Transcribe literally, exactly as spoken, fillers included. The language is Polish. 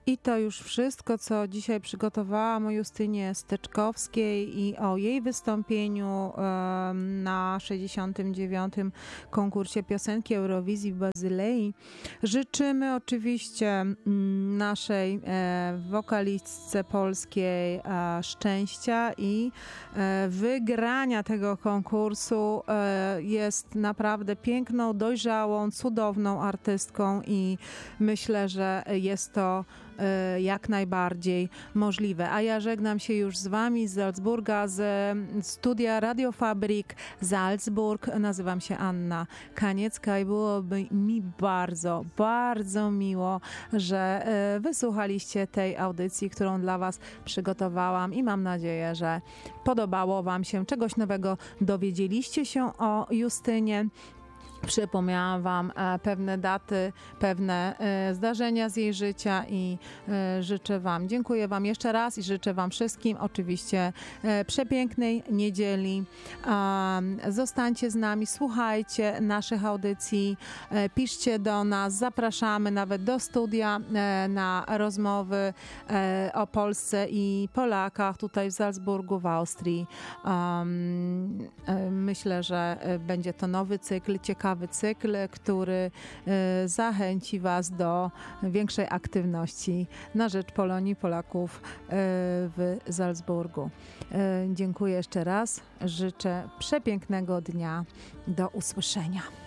I to już wszystko, co dzisiaj przygotowałam o Justynie Steczkowskiej i o jej wystąpieniu na sześćdziesiątym dziewiątym konkursie piosenki Eurowizji w Bazylei. Życzymy oczywiście naszej wokalistce polskiej szczęścia i wygrania tego konkursu. Jest naprawdę piękną, dojrzałą, cudowną artystką i myślę, że jest to jak najbardziej możliwe. A ja żegnam się już z wami z Salzburga, z studia Radio Fabrik Salzburg. Nazywam się Anna Kaniecka i byłoby mi bardzo, bardzo miło, że wysłuchaliście tej audycji, którą dla was przygotowałam i mam nadzieję, że podobało wam się, czegoś nowego dowiedzieliście się o Justynie. Przypomniałam wam pewne daty, pewne zdarzenia z jej życia i życzę wam, dziękuję wam jeszcze raz i życzę wam wszystkim oczywiście przepięknej niedzieli. Zostańcie z nami, słuchajcie naszych audycji, piszcie do nas, zapraszamy nawet do studia na rozmowy o Polsce i Polakach tutaj w Salzburgu, w Austrii. Myślę, że będzie to nowy cykl, ciekawy cykl, który zachęci was do większej aktywności na rzecz Polonii, Polaków w Salzburgu. Dziękuję jeszcze raz. Życzę przepięknego dnia. Do usłyszenia.